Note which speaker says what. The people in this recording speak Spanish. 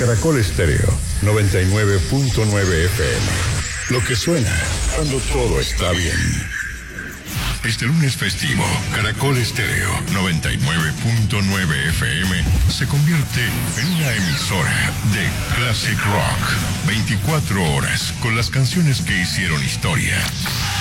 Speaker 1: Caracol Estéreo 99.9 FM. Lo que suena cuando todo está bien. Este lunes festivo, Caracol Estéreo 99.9 FM se convierte en una emisora de Classic Rock. 24 horas con las canciones que hicieron historia,